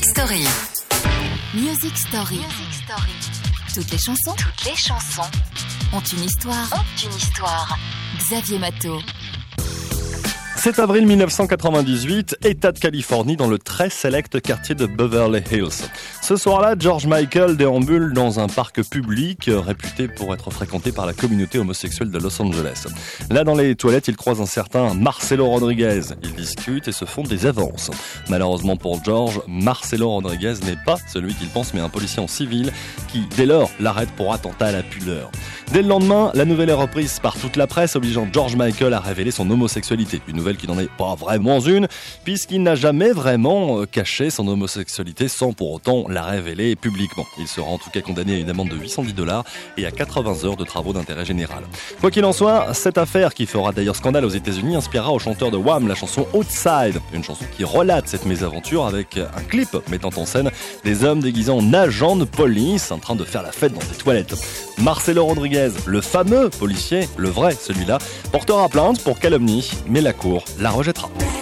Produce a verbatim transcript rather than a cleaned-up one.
Music Story. Music Story. Music Story. Toutes les chansons. Toutes les chansons ont une histoire. Ont une histoire. Xavier Matteau. sept avril mille neuf cent quatre-vingt-dix-huit, État de Californie, dans le très select quartier de Beverly Hills. Ce soir-là, George Michael déambule dans un parc public réputé pour être fréquenté par la communauté homosexuelle de Los Angeles. Là, dans les toilettes, il croise un certain Marcelo Rodriguez. Ils discutent et se font des avances. Malheureusement pour George, Marcelo Rodriguez n'est pas celui qu'il pense, mais un policier en civil qui, dès lors, l'arrête pour attentat à la pudeur. Dès le lendemain, la nouvelle est reprise par toute la presse, obligeant George Michael à révéler son homosexualité. Une nouvelle qui n'en est pas vraiment une, puisqu'il n'a jamais vraiment caché son homosexualité sans pour autant la révéler publiquement. Il sera en tout cas condamné à une amende de huit cent dix dollars et à quatre-vingts heures de travaux d'intérêt général. Quoi qu'il en soit, cette affaire, qui fera d'ailleurs scandale aux États-Unis, inspirera au chanteur de Wham la chanson Outside, une chanson qui relate cette mésaventure avec un clip mettant en scène des hommes déguisés en agents de police en train de faire la fête dans des toilettes. Marcelo Rodriguez, le fameux policier, le vrai celui-là, portera plainte pour calomnie, mais la cour la rejettera.